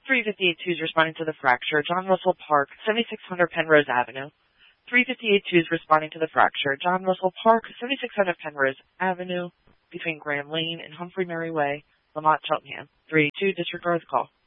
358-2 is responding to the fracture, John Russell Park, 7600 Penrose Avenue. 358-2 is responding to the fracture, John Russell Park, 7600 Penrose Avenue, between Graham Lane and Humphrey Mary Way, Lamont, Cheltenham. 382, disregard the call.